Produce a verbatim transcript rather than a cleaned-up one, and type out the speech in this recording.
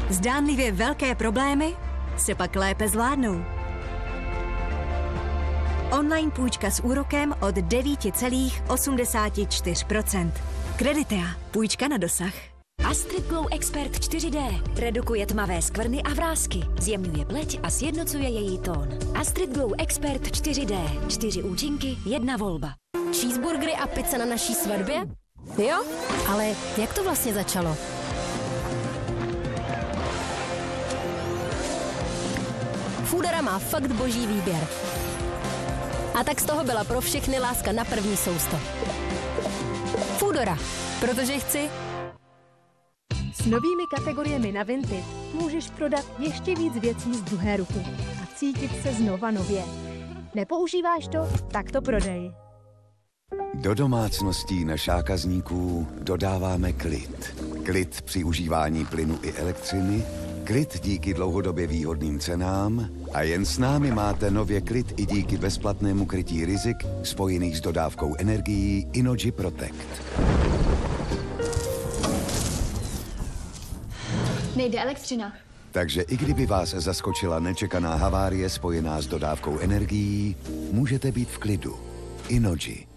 Zdánlivě velké problémy se pak lépe zvládnou. Online půjčka s úrokem od devět celá osmdesát čtyři procenta. Kreditea. Půjčka na dosah. Astrid Glow Expert čtyři dé redukuje tmavé skvrny a vrásky, zjemňuje pleť a sjednocuje její tón. Astrid Glow Expert čtyři dé. Čtyři účinky, jedna volba. Cheeseburgery a pizza na naší svatbě? Jo, ale jak to vlastně začalo? Foodora má fakt boží výběr. A tak z toho byla pro všechny láska na první sousto. Foodora, protože chci. S novými kategoriemi na Vinted můžeš prodat ještě víc věcí z druhé ruky a cítit se znova nově. Nepoužíváš to? Tak to prodej. Do domácností na zákazníků dodáváme klid. Klid při užívání plynu i elektřiny, klid díky dlouhodobě výhodným cenám a jen s námi máte nově klid i díky bezplatnému krytí rizik spojených s dodávkou energií Innogy Protect. Nejde elektřina. Takže i kdyby vás zaskočila nečekaná havárie spojená s dodávkou energií, můžete být v klidu. Innogy.